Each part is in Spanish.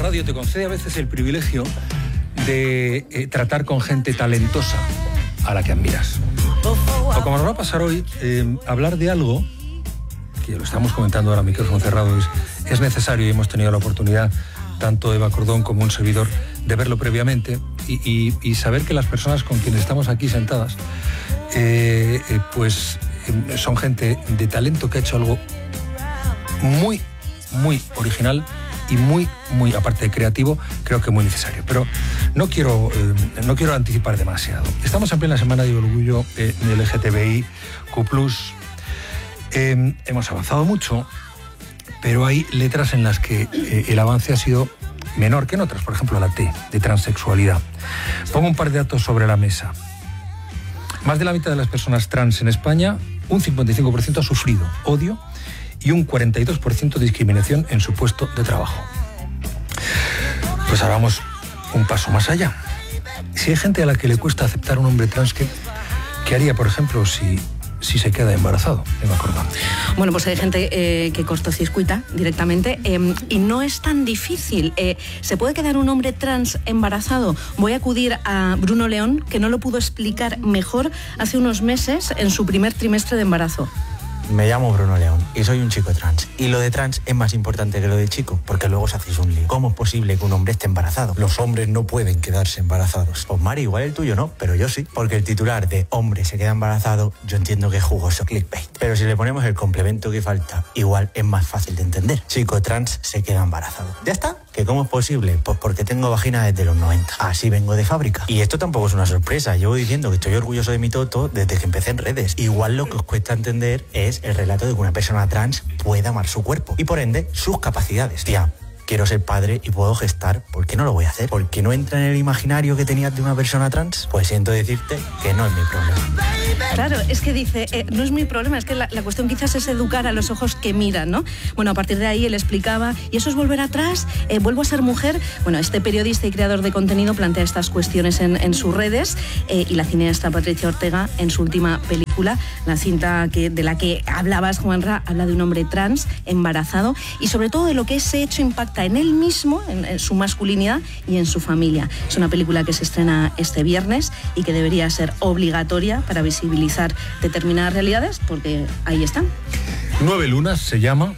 radio te concede a veces el privilegio de tratar con gente talentosa a la que admiras. O como nos va a pasar hoy, hablar de algo que lo estamos comentando ahora a micrófono cerrado es necesario, y hemos tenido la oportunidad, tanto Eva Cordón como un servidor, de verlo previamente y saber que las personas con quienes estamos aquí sentadas son gente de talento que ha hecho algo muy, muy original y muy, aparte de creativo, creo que muy necesario. Pero no quiero anticipar demasiado. Estamos en plena semana de orgullo LGTBIQ+. Hemos avanzado mucho, pero hay letras en las que el avance ha sido menor que en otras, por ejemplo la T, de transexualidad. Pongo un par de datos sobre la mesa. Más de la mitad de las personas trans en España, un 55% ha sufrido odio y un 42% de discriminación en su puesto de trabajo. Pues ahora vamos un paso más allá. Si hay gente a la que le cuesta aceptar un hombre trans, ¿qué haría, por ejemplo, si se queda embarazado? Eva Cordón. Bueno, pues hay gente que cortocircuita directamente y no es tan difícil. ¿Se puede quedar un hombre trans embarazado? Voy a acudir a Bruno León, que no lo pudo explicar mejor hace unos meses en su primer trimestre de embarazo. Me llamo Bruno León y soy un chico trans. Y lo de trans es más importante que lo de chico, porque luego os hacéis un lío. ¿Cómo es posible que un hombre esté embarazado? Los hombres no pueden quedarse embarazados. Pues Mari, igual el tuyo no, pero yo sí. Porque el titular de hombre se queda embarazado, yo entiendo que es jugoso, clickbait. Pero si le ponemos el complemento que falta, igual es más fácil de entender. Chico trans se queda embarazado. ¿Ya está? ¿Que cómo es posible? Pues porque tengo vagina desde los 90. Así vengo de fábrica. Y esto tampoco es una sorpresa. Llevo diciendo que estoy orgulloso de mi toto desde que empecé en redes. Igual lo que os cuesta entender es el relato de que una persona trans puede amar su cuerpo y por ende sus capacidades. Tía, quiero ser padre y puedo gestar, ¿por qué no lo voy a hacer? ¿Por qué no entra en el imaginario que tenías de una persona trans? Pues siento decirte que no es mi problema. Claro, es que dice, no es mi problema, es que la cuestión quizás es educar a los ojos que miran, ¿no? Bueno, a partir de ahí él explicaba, ¿y eso es volver atrás? ¿Vuelvo a ser mujer? Bueno, este periodista y creador de contenido plantea estas cuestiones en sus redes y la cineasta Patricia Ortega, en su última película, la cinta de la que hablabas, Juanra, habla de un hombre trans embarazado y sobre todo de lo que ese hecho impacta en él mismo, en su masculinidad y en su familia. Es una película que se estrena este viernes y que debería ser obligatoria para visibilizar determinadas realidades, porque ahí están. 9 lunas se llama.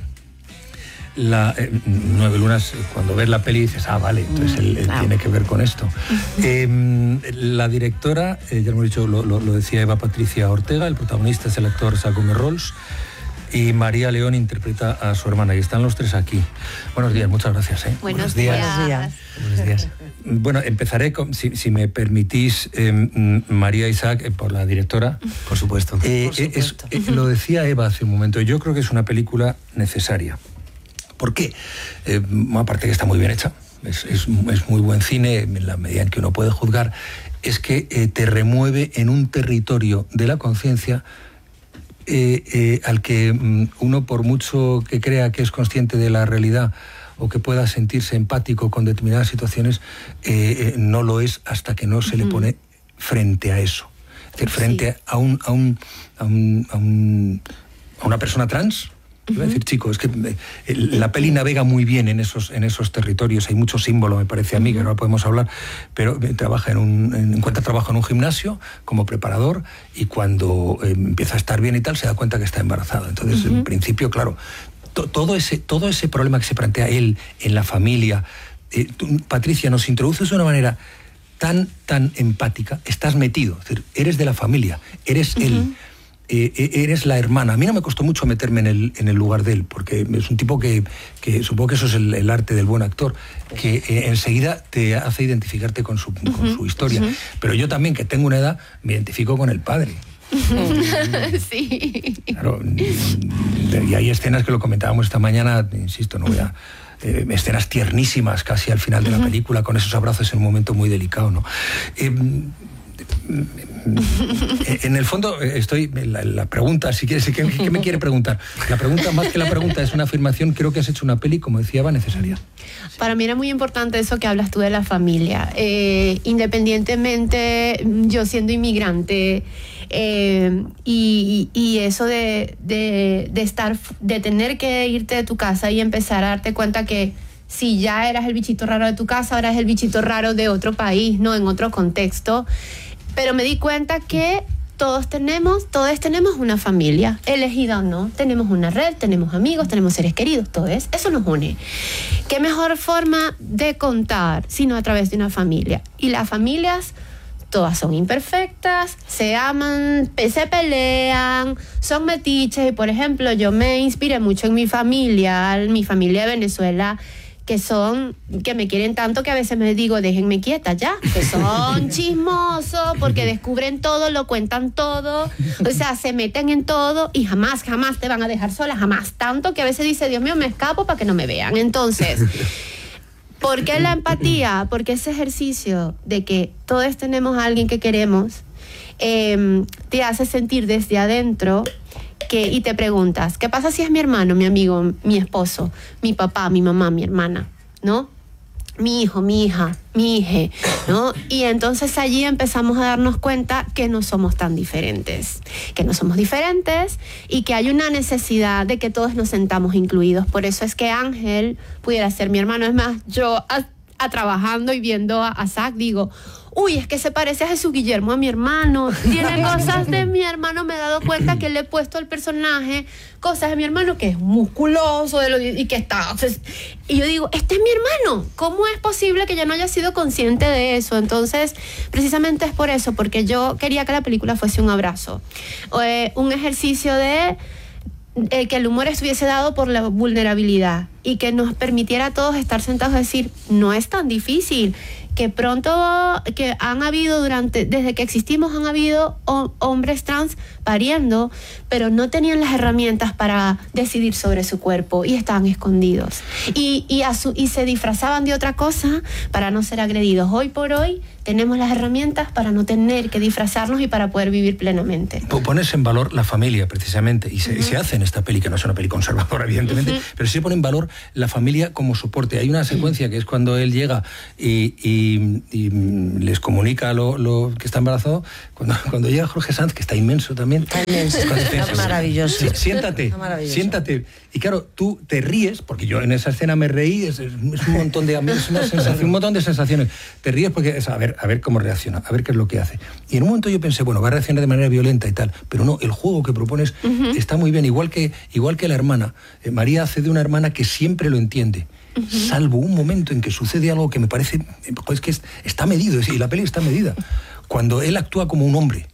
9 lunas, cuando ves la peli dices, vale, entonces él tiene que ver con esto. La directora, ya lo hemos dicho, lo decía Eva Patricia Ortega, el protagonista es el actor Jaume Rols, y María León interpreta a su hermana, y están los tres aquí. Buenos días, muchas gracias. Buenos días. Buenos días. Bueno, empezaré, si me permitís, María Isaac, por la directora. Por supuesto. Lo decía Eva hace un momento, yo creo que es una película necesaria. ¿Por qué? Aparte que está muy bien hecha, es muy buen cine, en la medida en que uno puede juzgar, es que te remueve en un territorio de la conciencia al que uno, por mucho que crea que es consciente de la realidad o que pueda sentirse empático con determinadas situaciones, no lo es hasta que no se le pone frente a eso. Es decir, frente a una persona trans. Iba a decir, chico, es que la peli navega muy bien en esos territorios, hay mucho símbolo, me parece a mí, que ahora podemos hablar, pero encuentra trabajo en un gimnasio como preparador y cuando empieza a estar bien y tal, se da cuenta que está embarazada. Entonces, en principio, claro, todo ese problema que se plantea él en la familia, Patricia, nos introduces de una manera tan empática, estás metido, es decir, eres de la familia, eres él. Eres la hermana. A mí no me costó mucho meterme en el lugar de él, porque es un tipo que supongo que eso es el arte del buen actor, que enseguida te hace identificarte con su historia. Pero yo también, que tengo una edad, me identifico con el padre. Sí. Claro, y hay escenas que lo comentábamos esta mañana, insisto, no voy a... escenas tiernísimas casi al final de la película, con esos abrazos en un momento muy delicado, ¿no? En el fondo estoy la pregunta, si quieres, ¿qué me quiere preguntar? La pregunta, más que la pregunta, es una afirmación. Creo que has hecho una peli, como decía Eva, necesaria. Para mí era muy importante eso que hablas tú de la familia, independientemente yo siendo inmigrante, y eso de tener que irte de tu casa y empezar a darte cuenta que si ya eras el bichito raro de tu casa, ahora es el bichito raro de otro país, ¿no? En otro contexto. Pero me di cuenta que todos tenemos una familia, elegida o no. Tenemos una red, tenemos amigos, tenemos seres queridos, todo eso nos une. ¿Qué mejor forma de contar sino a través de una familia? Y las familias todas son imperfectas, se aman, se pelean, son metiches. Y por ejemplo, yo me inspiré mucho en mi familia de Venezuela, que me quieren tanto que a veces me digo, déjenme quieta ya, que son chismosos, porque descubren todo, lo cuentan todo, o sea, se meten en todo y jamás te van a dejar sola, jamás. Tanto que a veces dice, Dios mío, me escapo para que no me vean. Entonces, ¿por qué la empatía? Porque ese ejercicio de que todos tenemos a alguien que queremos, te hace sentir desde adentro y te preguntas, ¿qué pasa si es mi hermano, mi amigo, mi esposo, mi papá, mi mamá, mi hermana, ¿no? Mi hijo, mi hija, mi hija, ¿no? Y entonces allí empezamos a darnos cuenta que no somos tan diferentes, y que hay una necesidad de que todos nos sentamos incluidos. Por eso es que Ángel pudiera ser mi hermano. Es más, yo trabajando y viendo a Zach digo, uy, es que se parece a Jesús Guillermo, a mi hermano, tiene cosas de mi hermano. Me he dado cuenta que le he puesto al personaje cosas de mi hermano, que es musculoso y que está... Y yo digo, este es mi hermano, ¿cómo es posible que yo no haya sido consciente de eso? Entonces, precisamente es por eso, porque yo quería que la película fuese un abrazo, un ejercicio de que el humor estuviese dado por la vulnerabilidad y que nos permitiera a todos estar sentados y decir, no es tan difícil, que pronto, que han habido desde que existimos, han habido hombres trans pariendo, pero no tenían las herramientas para decidir sobre su cuerpo y estaban escondidos. Y se disfrazaban de otra cosa para no ser agredidos. Hoy por hoy tenemos las herramientas para no tener que disfrazarnos y para poder vivir plenamente. Pones en valor la familia, precisamente, y se hace en esta peli, que no es una peli conservadora, evidentemente, pero sí se pone en valor la familia como soporte. Hay una secuencia que es cuando él llega y les comunica lo que está embarazado, cuando llega Jorge Sanz, que está inmenso también. Está inmenso, está maravilloso. Siéntate. Y claro, tú te ríes, porque yo en esa escena me reí, es un montón de un montón de sensaciones. Te ríes porque es a ver cómo reacciona, a ver qué es lo que hace. Y en un momento yo pensé, bueno, va a reaccionar de manera violenta y tal, pero no, el juego que propones está muy bien, igual que la hermana. María hace de una hermana que siempre lo entiende. Salvo un momento en que sucede algo que me parece, es que está medido, y la peli está medida. Cuando él actúa como un hombre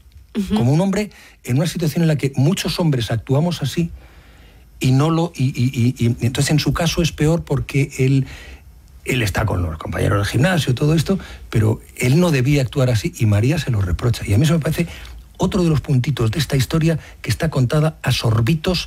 en una situación en la que muchos hombres actuamos así, y entonces en su caso es peor porque él está con los compañeros del gimnasio, todo esto, pero él no debía actuar así y María se lo reprocha. Y a mí eso me parece otro de los puntitos de esta historia que está contada a sorbitos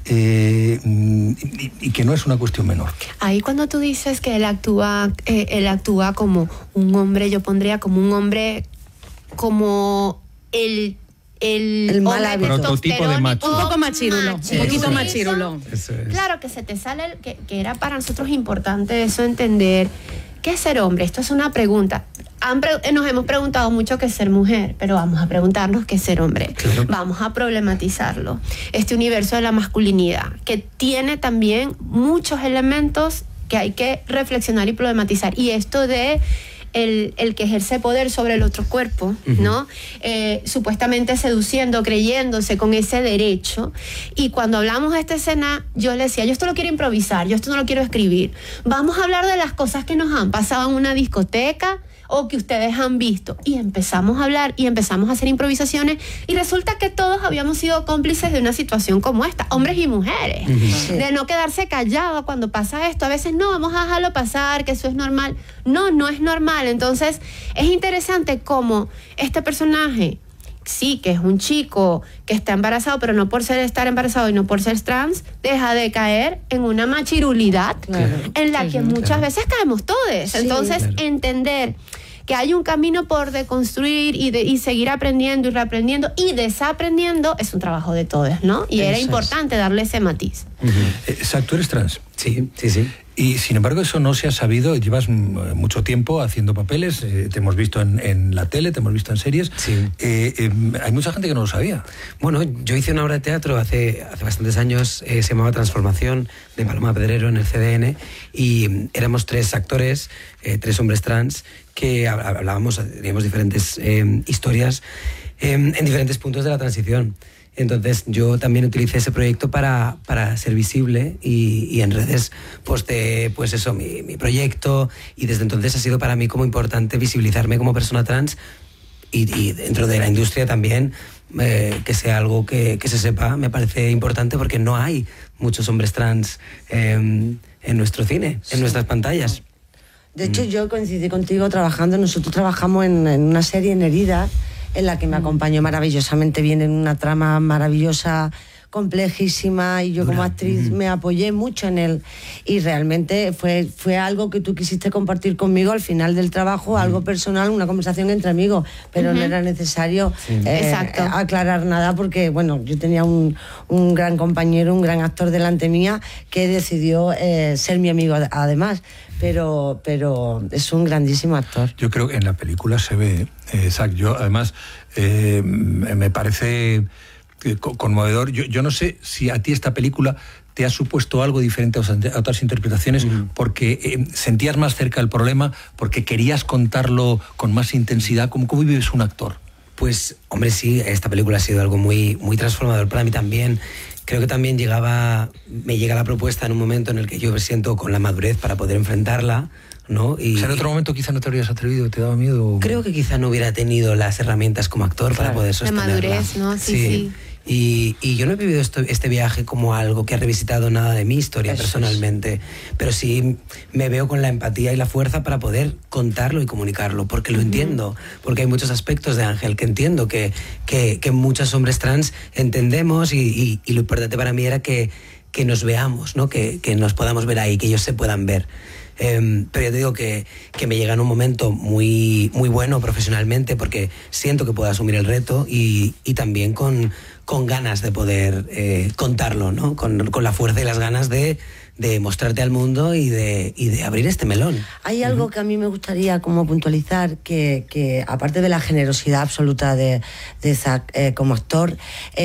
y que no es una cuestión menor. Ahí cuando tú dices que él actúa como un hombre, yo pondría como un hombre, como el mal hábito. Prototipo de macho. Un poco machirulo. Un poquito machirulo. Claro, que se te sale, que era para nosotros importante eso, entender qué es ser hombre. Esto es una pregunta. Nos hemos preguntado mucho qué es ser mujer, pero vamos a preguntarnos qué es ser hombre. Claro. Vamos a problematizarlo. Este universo de la masculinidad, que tiene también muchos elementos que hay que reflexionar y problematizar. Y esto de el que ejerce poder sobre el otro cuerpo, ¿no? Supuestamente seduciendo, creyéndose con ese derecho. Y cuando hablamos de esta escena, yo le decía, yo esto lo quiero improvisar, yo esto no lo quiero escribir. Vamos a hablar de las cosas que nos han pasado en una discoteca o que ustedes han visto. Y empezamos a hablar y empezamos a hacer improvisaciones y resulta que todos habíamos sido cómplices de una situación como esta, hombres y mujeres, de no quedarse callados cuando pasa esto. A veces no, vamos a dejarlo pasar, que eso es normal. No es normal. Entonces es interesante cómo este personaje, sí, que es un chico que está embarazado, pero no por estar embarazado y no por ser trans, deja de caer en una machirulidad en la que muchas veces caemos todos. Entonces, entender que hay un camino por deconstruir y seguir aprendiendo y reaprendiendo y desaprendiendo es un trabajo de todos, ¿no? Y era importante darle ese matiz. Zach, ¿tú eres trans? Sí. Y sin embargo eso no se ha sabido, llevas mucho tiempo haciendo papeles, te hemos visto en la tele, te hemos visto en series, sí. Hay mucha gente que no lo sabía. Bueno, yo hice una obra de teatro hace bastantes años, se llamaba Transformación, de Paloma Pedrero en el CDN, y éramos 3 actores, 3 hombres trans, que hablábamos, teníamos diferentes historias en diferentes puntos de la transición. Entonces yo también utilicé ese proyecto para ser visible y en redes posté pues eso, mi proyecto, y desde entonces ha sido para mí como importante visibilizarme como persona trans y dentro de la industria también, que sea algo que se sepa, me parece importante porque no hay muchos hombres trans en nuestro cine, en nuestras pantallas. De hecho, yo coincidí contigo trabajando, nosotros trabajamos en una serie en Heridas, en la que me acompañó maravillosamente bien en una trama maravillosa, complejísima, y yo como actriz me apoyé mucho en él, y realmente fue algo que tú quisiste compartir conmigo al final del trabajo, algo personal, una conversación entre amigos, pero no era necesario aclarar nada, porque bueno, yo tenía un gran compañero, un gran actor delante mía que decidió ser mi amigo además. Pero es un grandísimo actor. Yo creo que en la película se ve, yo además me parece conmovedor. Yo no sé si a ti esta película te ha supuesto algo diferente a otras interpretaciones, porque sentías más cerca el problema, porque querías contarlo con más intensidad. ¿Cómo vives un actor? Pues, hombre, sí, esta película ha sido algo muy, muy transformador para mí también. Creo que también me llega la propuesta en un momento en el que yo me siento con la madurez para poder enfrentarla, ¿no? Y, en otro momento quizá no te habrías atrevido, ¿te daba miedo? Creo que quizá no hubiera tenido las herramientas como actor para poder sostenerla. De madurez, ¿no? Sí. Y yo no he vivido este viaje como algo que ha revisitado nada de mi historia personalmente, pero sí me veo con la empatía y la fuerza para poder contarlo y comunicarlo, porque lo entiendo, porque hay muchos aspectos de Ángel que entiendo que muchos hombres trans entendemos, y lo importante para mí era que nos veamos, ¿no? Que nos podamos ver ahí, que ellos se puedan ver. Pero yo te digo que me llega en un momento muy, muy bueno profesionalmente, porque siento que puedo asumir el reto y también con ganas de poder contarlo, ¿no? Con la fuerza y las ganas de mostrarte al mundo y de abrir este melón. Hay algo que a mí me gustaría como puntualizar, que aparte de la generosidad absoluta de Zac como actor,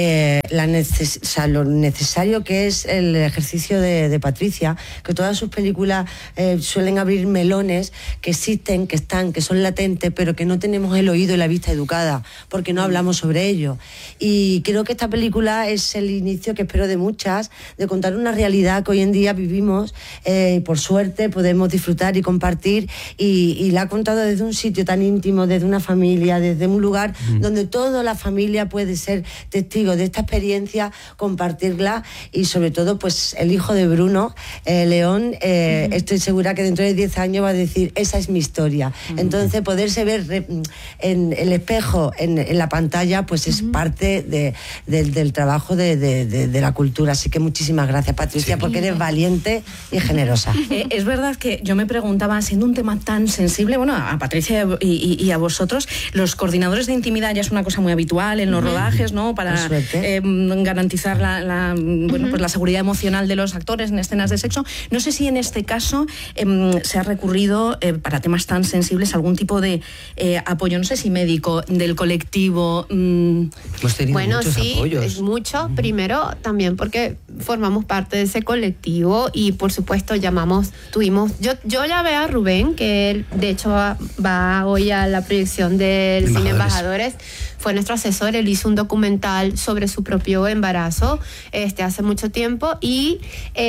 lo necesario que es el ejercicio de Patricia, que todas sus películas suelen abrir melones que existen, que están, que son latentes, pero que no tenemos el oído y la vista educada, porque no hablamos sobre ello. Y creo que esta película es el inicio, que espero de muchas, de contar una realidad que hoy en día vivimos, por suerte podemos disfrutar y compartir, y la ha contado desde un sitio tan íntimo, desde una familia, desde un lugar donde toda la familia puede ser testigo de esta experiencia, compartirla, y sobre todo pues el hijo de Bruno, León, estoy segura que dentro de 10 años va a decir, esa es mi historia. Entonces poderse ver en el espejo, en la pantalla, pues es parte del trabajo de la cultura. Así que muchísimas gracias, Patricia, porque eres valiente y generosa. Es verdad que yo me preguntaba, siendo un tema tan sensible, bueno, a Patricia y a vosotros, los coordinadores de intimidad ya es una cosa muy habitual en los rodajes, ¿no? Para garantizar pues la seguridad emocional de los actores en escenas de sexo. No sé si en este caso se ha recurrido para temas tan sensibles a algún tipo de apoyo, no sé si médico, del colectivo. Hemos tenido muchos apoyos. Es mucho. Primero, también porque formamos parte de ese colectivo, y por supuesto tuvimos, yo llamé a Rubén, que él de hecho va hoy a la proyección del Cine Embajadores. Fue nuestro asesor, él hizo un documental sobre su propio embarazo hace mucho tiempo, y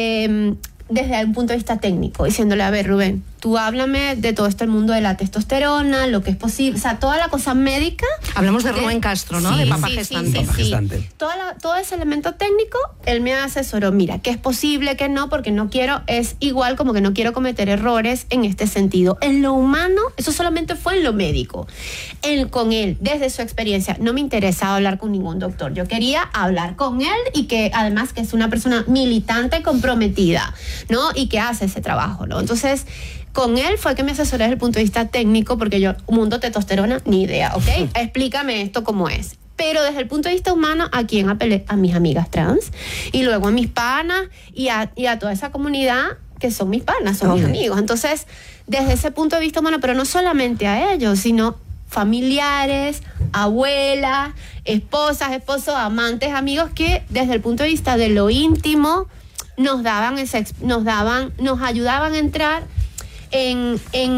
desde un punto de vista técnico, diciéndole, a ver, Rubén, tú háblame de todo el mundo de la testosterona, lo que es posible, o sea, toda la cosa médica. Hablamos de Rubén Castro, ¿no? De papá gestante. Sí. Todo ese elemento técnico, él me asesoró, mira, que es posible, que no, porque no quiero, es igual como que no quiero cometer errores en este sentido. En lo humano, eso solamente fue en lo médico. Con él, desde su experiencia, no me interesaba hablar con ningún doctor. Yo quería hablar con él, y que además que es una persona militante, comprometida, ¿no? Y que hace ese trabajo, ¿no? Entonces, con él fue que me asesoré desde el punto de vista técnico, porque yo, mundo testosterona, ni idea, ¿ok? Explícame esto cómo es. Pero desde el punto de vista humano, ¿a quién apelé? A mis amigas trans, y luego a mis panas, y a toda esa comunidad que son mis panas, son mis amigos. Entonces, desde ese punto de vista, bueno, pero no solamente a ellos, sino familiares, abuelas, esposas, esposos, amantes, amigos, que desde el punto de vista de lo íntimo nos ayudaban a entrar en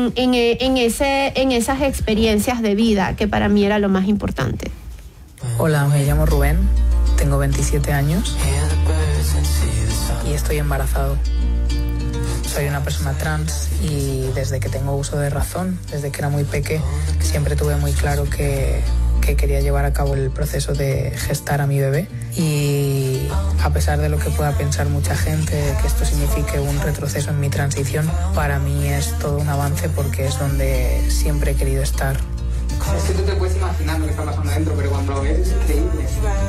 esas experiencias de vida, que para mí era lo más importante. Hola, me llamo Rubén, tengo 27 años y estoy embarazado. Soy una persona trans y desde que tengo uso de razón, desde que era muy peque, siempre tuve muy claro que quería llevar a cabo el proceso de gestar a mi bebé. Y a pesar de lo que pueda pensar mucha gente, que esto signifique un retroceso en mi transición, para mí es todo un avance porque es donde siempre he querido estar. Es que tú te puedes imaginar lo que está pasando adentro, pero cuando lo ves es increíble.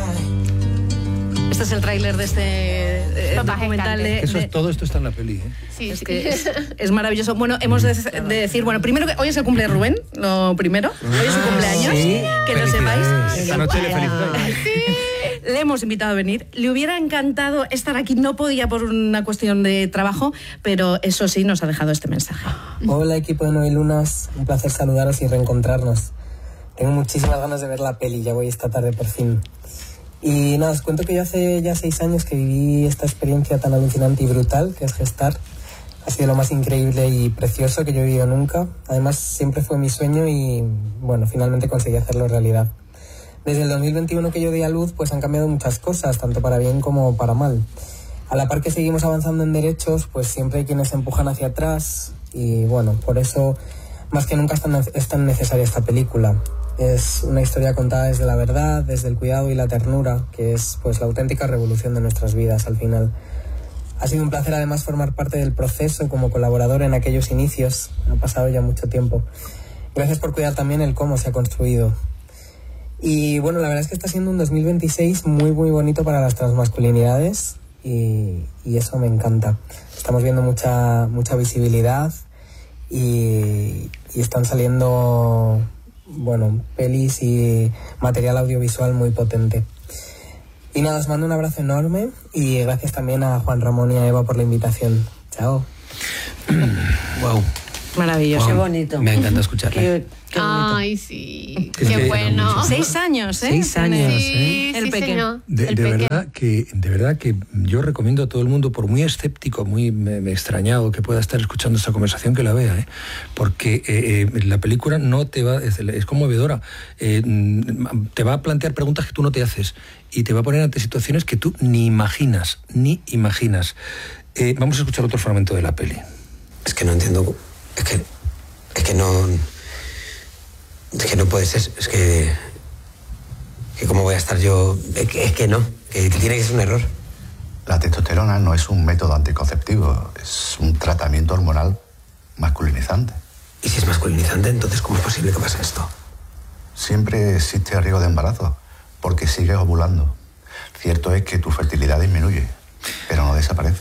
Este es el tráiler de este documental. Todo esto está en la peli, ¿eh? Sí, es maravilloso. Bueno, hemos de decir, bueno, primero que hoy es el cumple de Rubén, lo primero. Hoy es su cumpleaños, que lo sepáis. Esta noche le felicitamos. Le hemos invitado a venir. Le hubiera encantado estar aquí, no podía por una cuestión de trabajo, pero eso sí, nos ha dejado este mensaje. Hola, equipo de 9 Lunas, un placer saludaros y reencontrarnos. Tengo muchísimas ganas de ver la peli, ya voy esta tarde por fin. Y nada, os cuento que yo hace ya 6 años que viví esta experiencia tan alucinante y brutal que es gestar. Ha sido lo más increíble y precioso que yo he vivido nunca. Además, siempre fue mi sueño y, bueno, finalmente conseguí hacerlo realidad. Desde el 2021 que yo di a luz, pues han cambiado muchas cosas, tanto para bien como para mal. A la par que seguimos avanzando en derechos, pues siempre hay quienes empujan hacia atrás y, bueno, por eso más que nunca es tan necesaria esta película. Es una historia contada desde la verdad, desde el cuidado y la ternura, que es pues la auténtica revolución de nuestras vidas al final. Ha sido un placer además formar parte del proceso como colaborador en aquellos inicios. Ha pasado ya mucho tiempo. Gracias por cuidar también el cómo se ha construido. Y bueno, la verdad es que está siendo un 2026 muy muy bonito para las transmasculinidades y eso me encanta. Estamos viendo mucha visibilidad y están saliendo, bueno, pelis y material audiovisual muy potente. Y nada, os mando un abrazo enorme y gracias también a Juan Ramón y a Eva por la invitación. Chao. Wow. Maravilloso. Qué bonito. Me encanta escucharla. Qué bonito. Ay, sí. Qué bueno. 6 años, ¿eh? 6 años, Sí, El sí, pequeño. señor. De verdad que yo recomiendo a todo el mundo, por muy escéptico, muy extrañado que pueda estar escuchando esta conversación, que la vea, ¿eh? Porque la película no te va, es conmovedora, te va a plantear preguntas que tú no te haces y te va a poner ante situaciones que tú ni imaginas. Vamos a escuchar otro fragmento de la peli. Es que no entiendo, es que no puede ser, es que cómo voy a estar yo, es que no, que tiene que ser un error. La testosterona no es un método anticonceptivo, es un tratamiento hormonal masculinizante. Y si es masculinizante, entonces ¿cómo es posible que pase esto? Siempre existe riesgo de embarazo, porque sigues ovulando. Cierto es que tu fertilidad disminuye, pero no desaparece.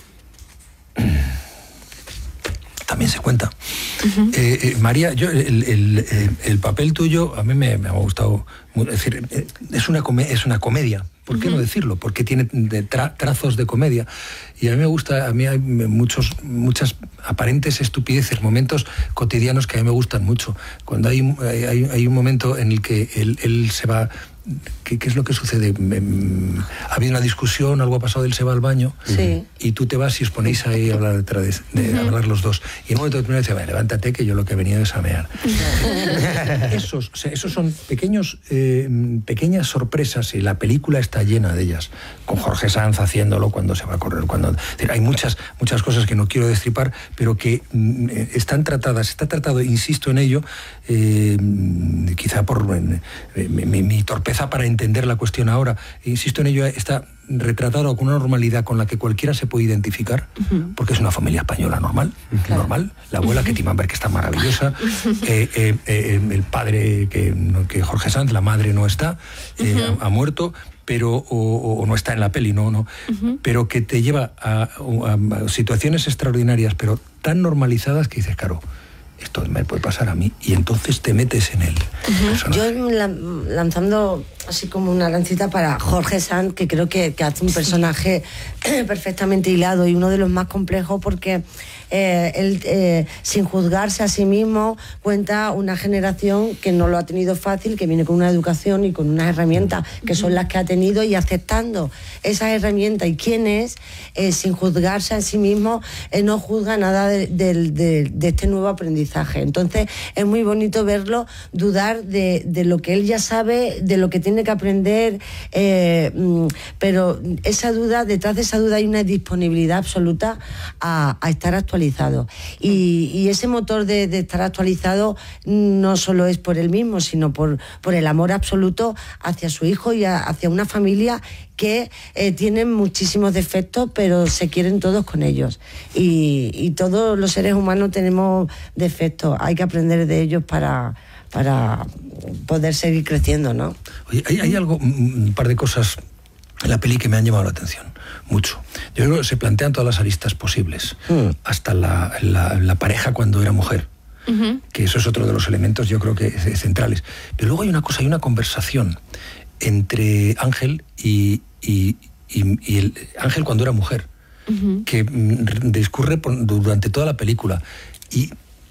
También se cuenta. María, yo el papel tuyo a mí me ha gustado. Es decir, es una comedia. ¿Por qué no decirlo? Porque tiene trazos de comedia. Y a mí me gusta, a mí hay muchas aparentes estupideces, momentos cotidianos que a mí me gustan mucho. Cuando hay un momento en el que él se va. ¿Qué es lo que sucede? Ha habido una discusión, algo ha pasado, él se va al baño, sí, y tú te vas y os ponéis ahí a hablar detrás de hablar los dos. Y en un momento determinado dice, levántate que yo lo que he venido es a mear. Esos son pequeñas sorpresas y la película está llena de ellas. Con Jorge Sanz haciéndolo cuando se va a correr. Hay muchas cosas que no quiero destripar, pero que están tratadas. Está tratado, insisto en ello, quizá por mi torpeza para entender la cuestión ahora, insisto en ello, está retratado con una normalidad con la que cualquiera se puede identificar, porque es una familia española normal, la abuela Ketty Manberg, que está maravillosa, el padre que Jorge Sanz, la madre no está, ha muerto, pero o no está en la peli, no, pero que te lleva a situaciones extraordinarias, pero tan normalizadas que dices, claro, esto me puede pasar a mí, y entonces te metes en él. Yo lanzando así como una lancita para Jorge Sanz, que creo que hace un personaje perfectamente hilado y uno de los más complejos, porque él, sin juzgarse a sí mismo, cuenta una generación que no lo ha tenido fácil, que viene con una educación y con unas herramientas que son las que ha tenido, y aceptando esas herramientas y quién es, sin juzgarse a sí mismo, no juzga nada de este nuevo aprendizaje. Entonces es muy bonito verlo dudar de lo que él ya sabe, de lo que tiene que aprender, pero esa duda, detrás de esa duda hay una disponibilidad absoluta a estar actualizado. Y ese motor de estar actualizado no solo es por él mismo, sino por el amor absoluto hacia su hijo y hacia una familia que tienen muchísimos defectos, pero se quieren todos con ellos. Y todos los seres humanos tenemos defectos, hay que aprender de ellos para poder seguir creciendo, ¿no? Oye, hay algo, un par de cosas en la peli que me han llamado la atención mucho. Yo creo que se plantean todas las aristas posibles, hasta la pareja cuando era mujer, que eso es otro de los elementos, yo creo que centrales. Pero luego hay una cosa, hay una conversación entre Ángel y el Ángel cuando era mujer, que discurre durante toda la película. ¿Y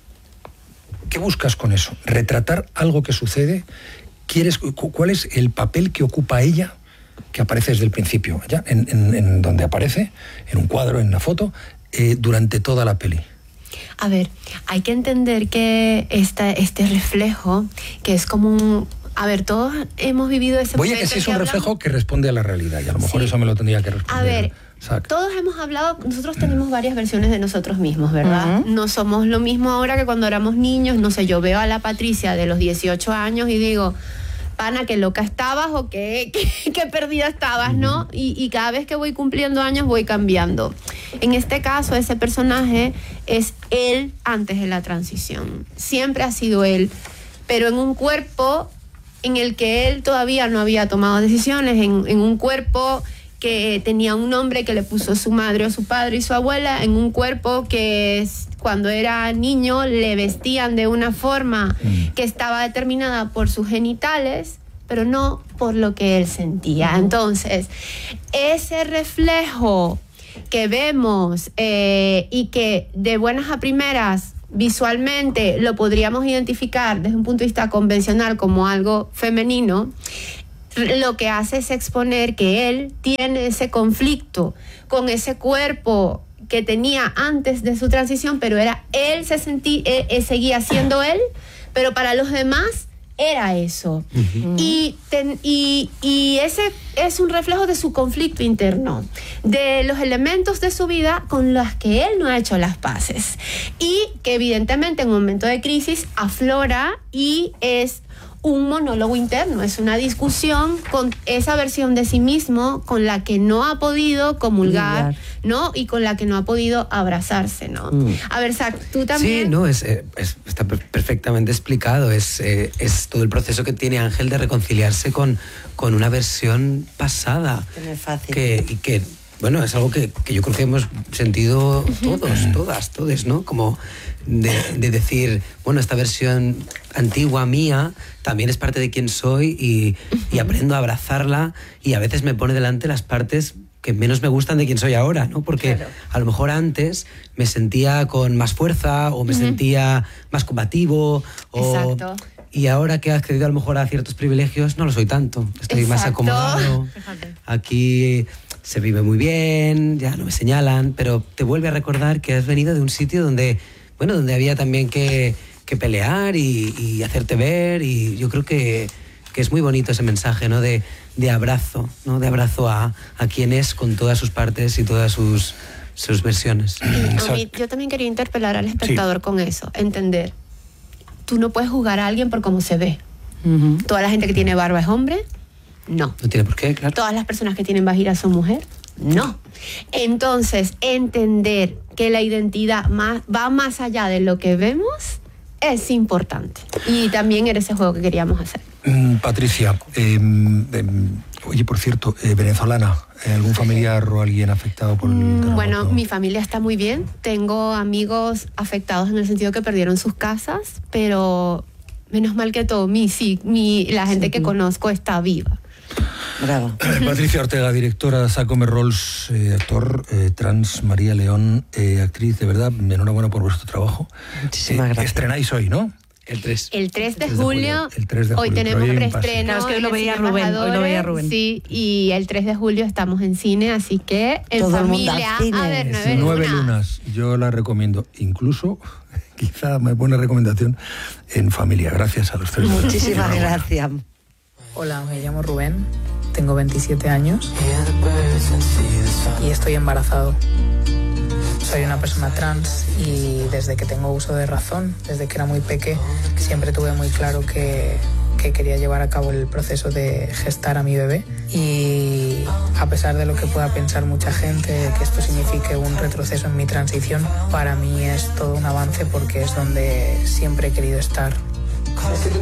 qué buscas con eso? ¿Retratar algo que sucede? ¿Cuál es el papel que ocupa ella, que aparece desde el principio, ya en donde aparece, en un cuadro, en una foto, durante toda la peli? A ver, hay que entender que este reflejo, que es como un... A ver, todos hemos vivido ese momento. Voy a que sí es un reflejo que responde a la realidad, y a lo mejor eso me lo tendría que responder. A ver, Exacto. Todos hemos hablado, nosotros tenemos varias versiones de nosotros mismos, ¿verdad? No somos lo mismo ahora que cuando éramos niños. No sé, yo veo a la Patricia de los 18 años y digo... Pana, qué loca estabas o qué perdida estabas, ¿no? Y cada vez que voy cumpliendo años voy cambiando. En este caso, ese personaje es él antes de la transición. Siempre ha sido él, pero en un cuerpo en el que él todavía no había tomado decisiones, en un cuerpo que tenía un nombre que le puso su madre o su padre y su abuela, en un cuerpo que cuando era niño le vestían de una forma que estaba determinada por sus genitales, pero no por lo que él sentía. Entonces, ese reflejo que vemos y que de buenas a primeras visualmente lo podríamos identificar desde un punto de vista convencional como algo femenino, lo que hace es exponer que él tiene ese conflicto con ese cuerpo que tenía antes de su transición, pero era él, seguía siendo él, pero para los demás era eso. Y ese es un reflejo de su conflicto interno, de los elementos de su vida con los que él no ha hecho las paces, y que evidentemente en un momento de crisis aflora y es un monólogo interno, es una discusión con esa versión de sí mismo con la que no ha podido comulgar, ¿no? Y con la que no ha podido abrazarse, ¿no? A ver, Zach, tú también... Sí, no, está perfectamente explicado. Es todo el proceso que tiene Ángel de reconciliarse con una versión pasada. Que no es fácil. Que bueno, es algo que yo creo que hemos sentido todos, ¿no? Como de decir, bueno, esta versión antigua mía también es parte de quien soy y aprendo a abrazarla, y a veces me pone delante las partes que menos me gustan de quien soy ahora, ¿no? Porque a lo mejor antes me sentía con más fuerza o me sentía más combativo Exacto. Y ahora que he accedido a lo mejor a ciertos privilegios no lo soy tanto, estoy más acomodado. Aquí se vive muy bien, ya no me señalan, pero te vuelve a recordar que has venido de un sitio donde había también que pelear y hacerte ver, y yo creo que es muy bonito ese mensaje, ¿no? De abrazo, ¿no? De abrazo a quien es, con todas sus partes y todas sus versiones. Yo también quería interpelar al espectador con eso, entender. Tú no puedes juzgar a alguien por cómo se ve. ¿Toda la gente que tiene barba es hombre? No. No tiene por qué, claro. ¿Todas las personas que tienen vagina son mujer? No. Entonces, entender que la identidad va más allá de lo que vemos es importante. Y también era ese juego que queríamos hacer. Patricia, oye, por cierto, venezolana, ¿algún familiar o alguien afectado por el terremoto? Bueno, mi familia está muy bien. Tengo amigos afectados en el sentido que perdieron sus casas, pero menos mal que todo, la gente que conozco está viva. Bravo. Patricia Ortega, directora de Sacome Rolls, actor trans, María León, actriz, de verdad, enhorabuena por vuestro trabajo. Muchísimas gracias. Estrenáis hoy, ¿no? El 3. El 3 de julio. El 3 de Hoy julio, tenemos pero hay un preestreno. Claro, es que hoy lo en el veía Cine Rubén, hoy lo veía Embajadores, Rubén. Sí, y el 3 de julio estamos en cine, así que en Todo el mundo familia, al cine. a ver, 9 lunas. Yo la recomiendo. Incluso, quizá me buena recomendación, en familia. Gracias a los tres. Muchísimas Enhorabuena. gracias. Hola, me llamo Rubén, tengo 27 años y estoy embarazado. Soy una persona trans y desde que tengo uso de razón, desde que era muy peque, siempre tuve muy claro que quería llevar a cabo el proceso de gestar a mi bebé. Y a pesar de lo que pueda pensar mucha gente, que esto signifique un retroceso en mi transición, para mí es todo un avance porque es donde siempre he querido estar.